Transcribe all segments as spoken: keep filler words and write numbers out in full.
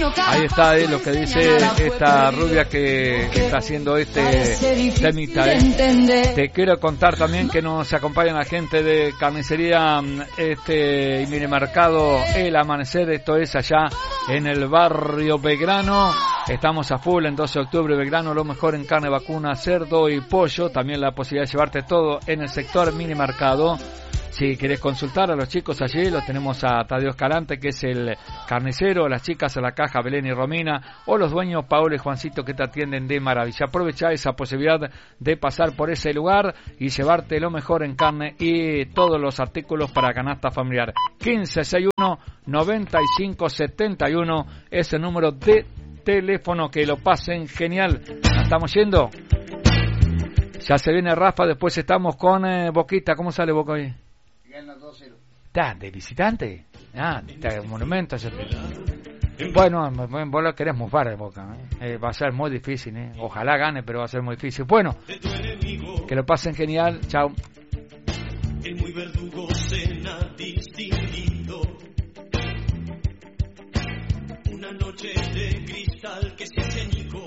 Ahí está eh, lo que dice esta rubia que, que está haciendo este temita. Eh. Te quiero contar también que nos acompaña la gente de carnicería este y minimercado El Amanecer. Esto es allá en el barrio Belgrano. Estamos a full en doce de octubre, Belgrano, lo mejor en carne vacuna, cerdo y pollo. También la posibilidad de llevarte todo en el sector minimercado. Si querés consultar a los chicos allí, los tenemos a Tadeo Escalante, que es el carnicero, las chicas a la caja, Belén y Romina, o los dueños, Paola y Juancito, que te atienden de maravilla. Aprovecha esa posibilidad de pasar por ese lugar y llevarte lo mejor en carne y todos los artículos para canasta familiar. quince sesenta y uno noventa y cinco setenta y uno es el número de teléfono. Que lo pasen genial. ¿Nos estamos yendo? Ya se viene Rafa, después estamos con eh, Boquita. ¿Cómo sale Boca hoy? Gana dos cero. ¿Está de visitante? Ah, está en monumento. Bueno, vos lo querés mufar de Boca. ¿eh? Eh, va a ser muy difícil. ¿eh? Ojalá gane, pero va a ser muy difícil. Bueno, que lo pasen genial. Chao. El muy verdugo cena distinguido. Una noche de cristal que se hace añicó.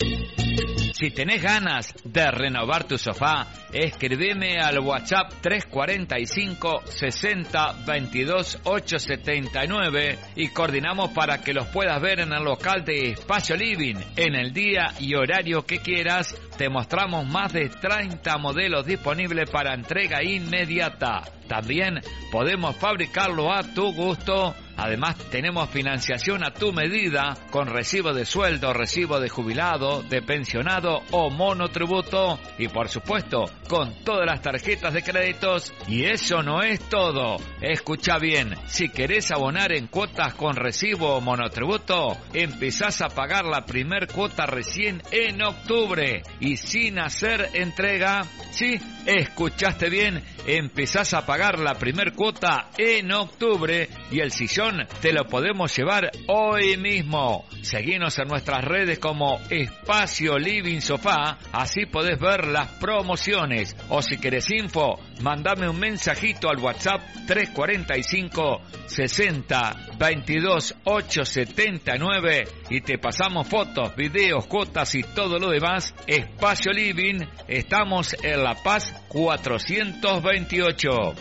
Si tenés ganas de renovar tu sofá, escribime al WhatsApp tres cuarenta y cinco sesenta veintidós ochocientos setenta y nueve y coordinamos para que los puedas ver en el local de Espacio Living en el día y horario que quieras. Te mostramos más de treinta modelos disponibles para entrega inmediata. También podemos fabricarlo a tu gusto. Además, tenemos financiación a tu medida con recibo de sueldo, recibo de jubilado, de pensionado o monotributo y, por supuesto, con todas las tarjetas de créditos. Y eso no es todo. Escucha bien, si querés abonar en cuotas con recibo o monotributo, empezás a pagar la primer cuota recién en octubre y sin hacer entrega. Sí, escuchaste bien, empezás a pagar la primer cuota en octubre y el sillón te lo podemos llevar hoy mismo. Seguinos en nuestras redes como Espacio Living Sofá, así podés ver las promociones. O si querés info, mandame un mensajito al WhatsApp tres cuarenta y cinco sesenta veintidós ochocientos setenta y nueve y te pasamos fotos, videos, cuotas y todo lo demás. Espacio Living, estamos en La Paz cuatrocientos veintiocho.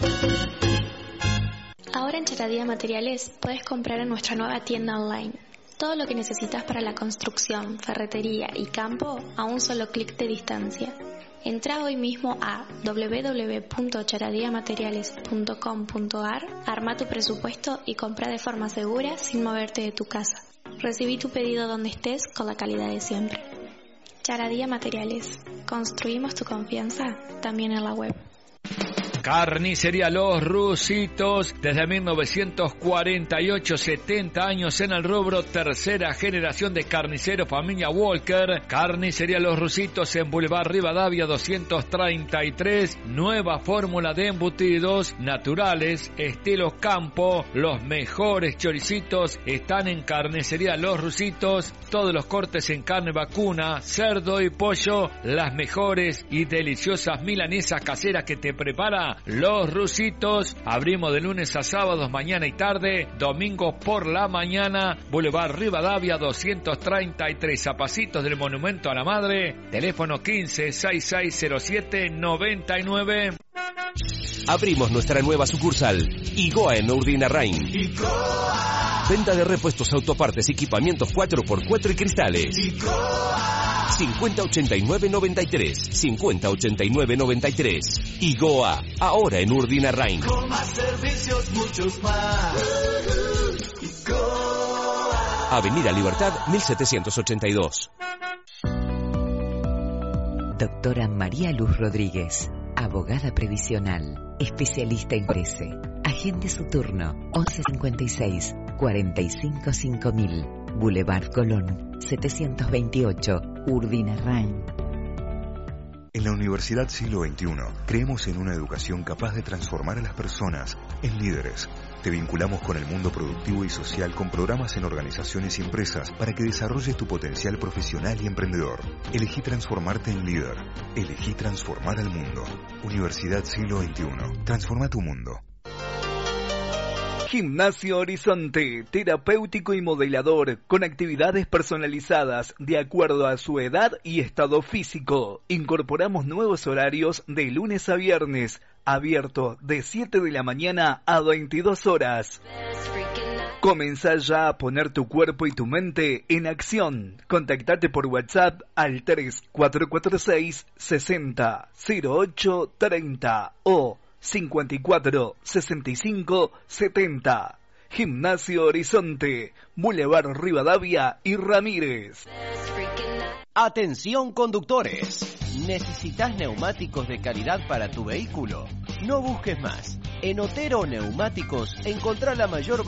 Ahora en Charadía Materiales puedes comprar en nuestra nueva tienda online. Todo lo que necesitas para la construcción, ferretería y campo a un solo clic de distancia. Entra hoy mismo a doble u doble u doble u punto charadía materiales punto com punto a r, arma tu presupuesto y compra de forma segura sin moverte de tu casa. Recibí tu pedido donde estés con la calidad de siempre. Charadía Materiales. Construimos tu confianza también en la web. Carnicería Los Rusitos, desde mil novecientos cuarenta y ocho, setenta años en el rubro, tercera generación de carnicero familia Walker. Carnicería Los Rusitos en Boulevard Rivadavia doscientos treinta y tres, nueva fórmula de embutidos naturales, estilo campo. Los mejores choricitos están en Carnicería Los Rusitos, todos los cortes en carne vacuna, cerdo y pollo, las mejores y deliciosas milanesas caseras que te prepara Los Rusitos. Abrimos de lunes a sábados, mañana y tarde, domingos por la mañana. Boulevard Rivadavia doscientos treinta y tres, a pasitos del Monumento a la Madre. Teléfono quince sesenta y seis cero siete noventa y nueve. Abrimos nuestra nueva sucursal, Igoa en Urdinarrain. Venta de repuestos, autopartes, equipamientos cuatro por cuatro y cristales. cincuenta ochenta y nueve noventa y tres, cincuenta ochenta y nueve noventa y tres. Igoa, ahora en Urdinarrain. Con más servicios, muchos más. Igoa. Avenida Libertad mil setecientos ochenta y dos. Doctora María Luz Rodríguez, abogada previsional, especialista en prece. Agende su turno once cincuenta y seis, cuarenta y cinco cinco mil. Boulevard Colón setecientos veintiocho, Urdinarrain. En la Universidad Siglo veintiuno creemos en una educación capaz de transformar a las personas en líderes. Te vinculamos con el mundo productivo y social con programas en organizaciones y empresas para que desarrolles tu potencial profesional y emprendedor. Elegí transformarte en líder. Elegí transformar al mundo. Universidad Siglo veintiuno. Transforma tu mundo. Gimnasio Horizonte, terapéutico y modelador, con actividades personalizadas de acuerdo a su edad y estado físico. Incorporamos nuevos horarios de lunes a viernes, abierto de siete de la mañana a veintidós horas. Comenzá ya a poner tu cuerpo y tu mente en acción. Contactate por WhatsApp al tres cuatro cuatro seis sesenta cero ocho treinta o cincuenta y cuatro sesenta y cinco setenta. Gimnasio Horizonte, Boulevard Rivadavia y Ramírez. Atención conductores. ¿Necesitas neumáticos de calidad para tu vehículo? No busques más. En Otero Neumáticos encontrá la mayor